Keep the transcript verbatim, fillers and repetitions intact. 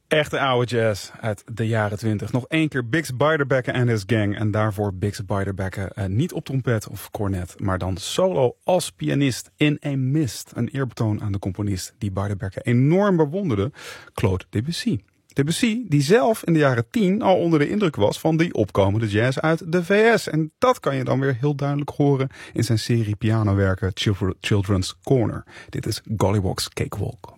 Echte oude jazz uit de jaren twintig. Nog één keer Bix Beiderbecke en his gang. En daarvoor Bix Beiderbecke uh, niet op trompet of cornet, maar dan solo als pianist in A Mist. Een eerbetoon aan de componist die Beiderbecke enorm bewonderde, Claude Debussy. Debussy, die zelf in de jaren tien al onder de indruk was van die opkomende jazz uit de V S. En dat kan je dan weer heel duidelijk horen in zijn serie pianowerken Children's Corner. Dit is Golliwogg's Cakewalk.